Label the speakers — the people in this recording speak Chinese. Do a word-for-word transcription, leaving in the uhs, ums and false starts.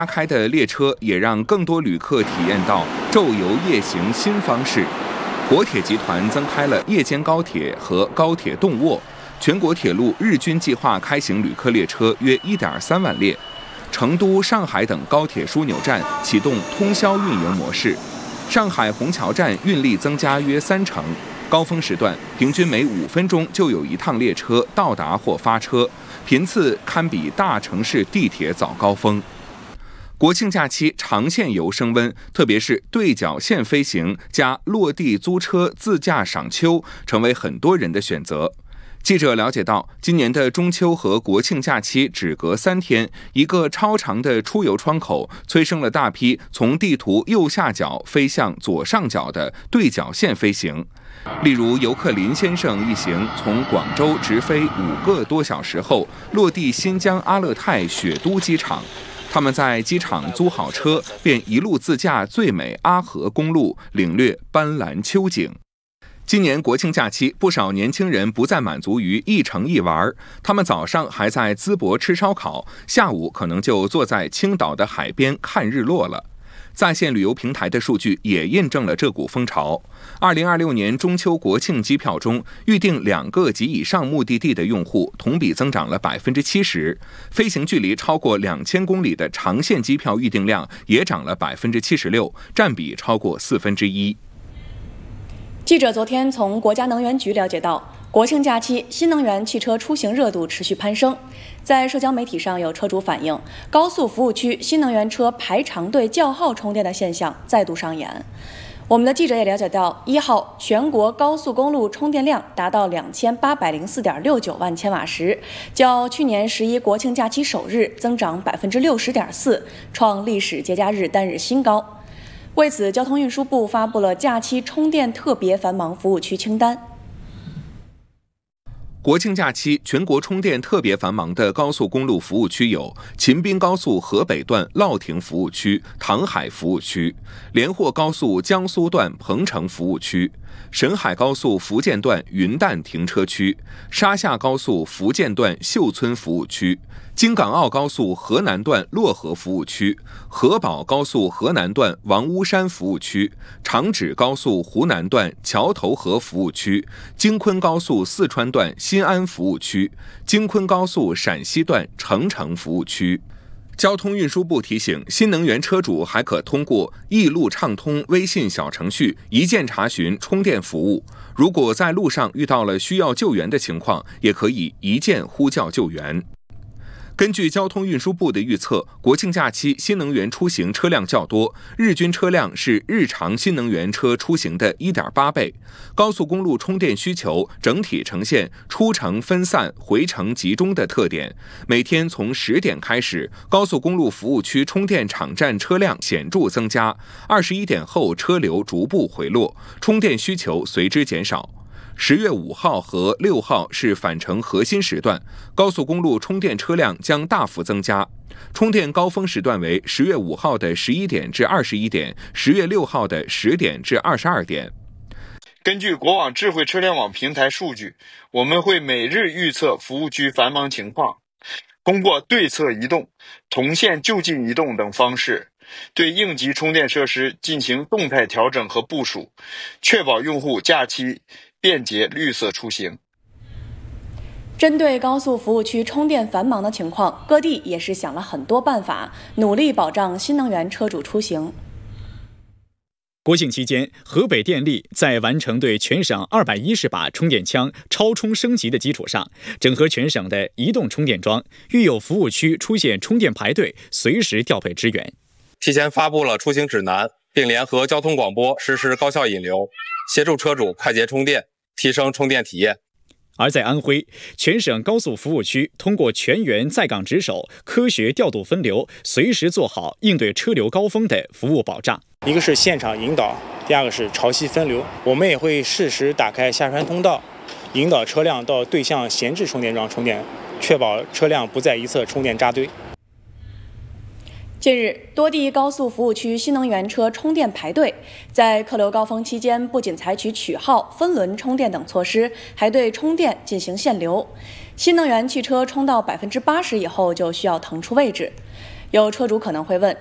Speaker 1: 加开的列车也让更多旅客体验到昼游夜行新方式。国铁集团增开了夜间高铁和高铁动卧，全国铁路日均计划开行旅客列车约 一点三万列。成都、上海等高铁枢纽站启动通宵运营模式，上海虹桥站运力增加约三成，高峰时段平均每五分钟就有一趟列车到达或发车，频次堪比大城市地铁早高峰。国庆假期长线游升温，特别是对角线飞行加落地租车自驾赏秋，成为很多人的选择。记者了解到，今年的中秋和国庆假期只隔三天，一个超长的出游窗口催生了大批从地图右下角飞向左上角的对角线飞行。例如，游客林先生一行从广州直飞五个多小时后，落地新疆阿勒泰雪都机场。他们在机场租好车，便一路自驾最美阿河公路，领略斑斓秋景。今年国庆假期，不少年轻人不再满足于一城一玩，他们早上还在淄博吃烧烤，下午可能就坐在青岛的海边看日落了。在线旅游平台的数据也印证了这股风潮。二零二六年中秋国庆机票中，预订两个及以上目的地的用户同比增长了百分之七十，飞行距离超过两千公里的长线机票预订量也涨了百分之七十六，占比超过四分之一。
Speaker 2: 记者昨天从国家能源局了解到，国庆假期新能源汽车出行热度持续攀升。在社交媒体上有车主反映，高速服务区新能源车排长队叫号充电的现象再度上演。我们的记者也了解到，一号全国高速公路充电量达到两千八百零四点六九万千瓦时，较去年十一国庆假期首日增长百分之六十点四，创历史节假日单日新高。为此，交通运输部发布了假期充电特别繁忙服务区清单。
Speaker 1: 国庆假期全国充电特别繁忙的高速公路服务区有秦滨高速河北段乐亭服务区、唐海服务区，连霍高速江苏段彭城服务区，沈海高速福建段云淡停车区，沙夏高速福建段秀村服务区，京港澳高速河南段漯河服务区，河宝高速河南段王屋山服务区，长指高速湖南段桥头河服务区，京昆高速四川段新安服务区，京昆高速陕西段澄城服务区。交通运输部提醒，新能源车主还可通过易路畅通微信小程序一键查询充电服务。如果在路上遇到了需要救援的情况，也可以一键呼叫救援。根据交通运输部的预测，国庆假期新能源出行车辆较多，日均车辆是日常新能源车出行的 一点八倍。高速公路充电需求整体呈现出城分散、回程集中的特点。每天从十点开始，高速公路服务区充电场站车辆显著增加，二十一点后车流逐步回落，充电需求随之减少。十月五号和六号是返程核心时段，高速公路充电车辆将大幅增加。充电高峰时段为十月五号的十一点至二十一点，十月六号的十点至二十二点。
Speaker 3: 根据国网智慧车联网平台数据，我们会每日预测服务区繁忙情况，通过对侧移动、同线就近移动等方式，对应急充电设施进行动态调整和部署，确保用户假期便捷绿色出行。
Speaker 2: 针对高速服务区充电繁忙的情况，各地也是想了很多办法，努力保障新能源车主出行。
Speaker 4: 国庆期间，河北电力在完成对全省二百一十把充电枪超充升级的基础上，整合全省的移动充电桩，遇有服务区出现充电排队，随时调配支援。
Speaker 5: 提前发布了出行指南，并联合交通广播实施高效引流，协助车主快捷充电，提升充电体验。
Speaker 4: 而在安徽，全省高速服务区通过全员在岗值守、科学调度分流，随时做好应对车流高峰的服务保障。
Speaker 6: 一个是现场引导，第二个是潮汐分流。我们也会适时打开下穿通道，引导车辆到对向闲置充电桩充电，确保车辆不在一侧充电扎堆。
Speaker 2: 近日，多地高速服务区新能源车充电排队，在客流高峰期间，不仅采取取号、分轮充电等措施，还对充电进行限流。新能源汽车充到百分之八十以后，就需要腾出位置。 有车主可能会问，